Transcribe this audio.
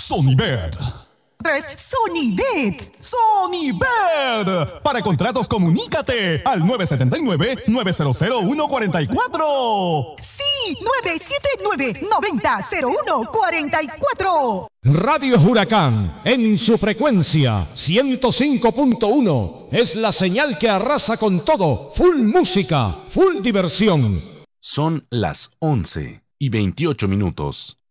Sonibet. Sonibet. Sonibet. Para contratos, comunícate al 979-900-144. Sí, 979-90-0144. Radio Huracán, en su frecuencia 105.1, es la señal que arrasa con todo. Full música, full diversión. Son las 11:28.